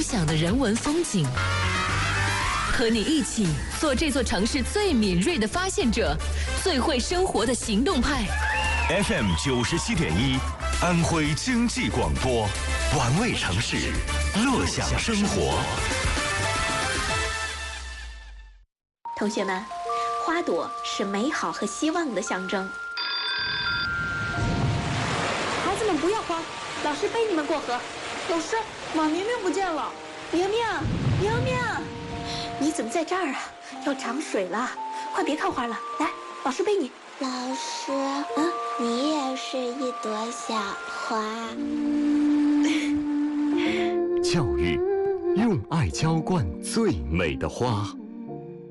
想的人文风景，和你一起做这座城市最敏锐的发现者，最会生活的行动派。 FM 97.1，安徽经济广播，玩味城市，乐享生活。 同学们，花朵是美好和希望的象征。孩子们不要慌，老师背你们过河。 老师，马明明不见了。 明明，明明，你怎么在这儿啊？要涨水了，快别看花了，来，老师背你。 老师，你也是一朵小花。 教育，用爱浇灌最美的花。